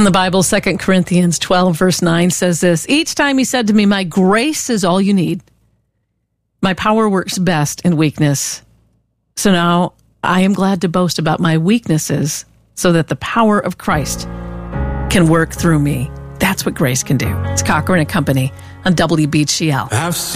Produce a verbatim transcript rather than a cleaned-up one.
In the Bible, Second Corinthians twelve, verse nine says this, each time he said to me, my grace is all you need. My power works best in weakness. So now I am glad to boast about my weaknesses so that the power of Christ can work through me. That's what grace can do. It's Cochran and Company on W B G L.